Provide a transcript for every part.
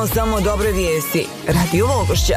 slušamo samo dobre vijesti. Radio Vogošća.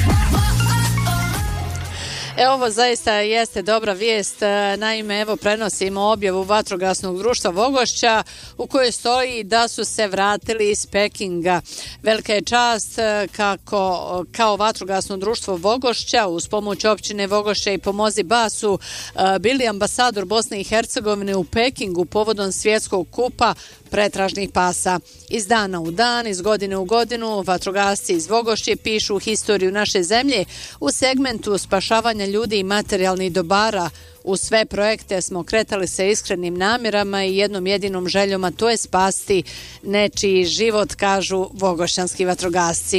Ovo zaista jeste dobra vijest. Naime, evo prenosimo objavu Vatrogasnog društva Vogošća u kojoj stoji da su se vratili iz Pekinga. Velika je čast kako kao Vatrogasno društvo Vogošća uz pomoć općine Vogošća i Pomozi Basu bili ambasador Bosne i Hercegovine u Pekingu povodom svjetskog kupa pretražnih pasa. Iz dana u dan, iz godine u godinu, vatrogasci iz Vogošće pišu historiju naše zemlje u segmentu spašavanja ljudi i materijalnih dobara. U sve projekte smo kretali sa iskrenim namjerama i jednom jedinom željom, a to je spasti nečiji život, kažu vogošćanski vatrogasci.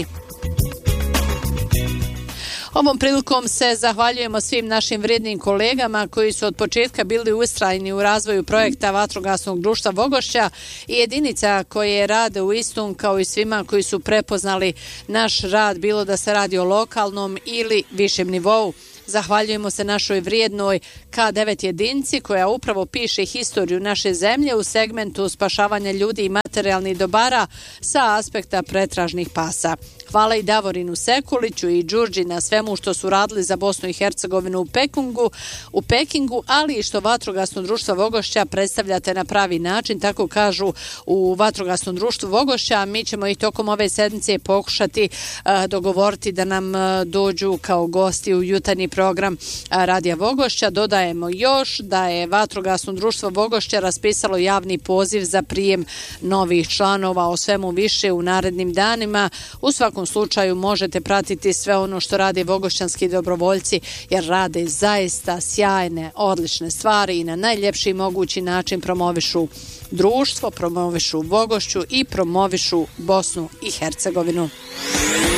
Ovom prilikom se zahvaljujemo svim našim vrijednim kolegama koji su od početka bili ustrajni u razvoju projekta Vatrogasnog društva Vogošća i jedinica koje rade u istom, kao i svima koji su prepoznali naš rad, bilo da se radi o lokalnom ili višem nivou. Zahvaljujemo se našoj vrijednoj K9 jedinici koja upravo piše historiju naše zemlje u segmentu spašavanja ljudi i materijalnih dobara sa aspekta pretražnih pasa. Hvala i Davorinu Sekuliću i Đurđi na svemu što su radili za Bosnu i Hercegovinu u Pekingu, ali i što Vatrogasno društvo Vogošća predstavljate na pravi način, tako kažu u Vatrogasnom društvu Vogošća. Mi ćemo i tokom ove sedmice pokušati dogovoriti da nam dođu kao gosti u jutarnji program Radija Vogošća. Dodajemo još da je Vatrogasno društvo Vogošća raspisalo javni poziv za prijem novih članova. O svemu više u narednim danima. U svakom slučaju možete pratiti sve ono što rade vogošćanski dobrovoljci, jer rade zaista sjajne, odlične stvari i na najljepši mogući način promovišu društvo, promovišu Vogošću i promovišu Bosnu i Hercegovinu.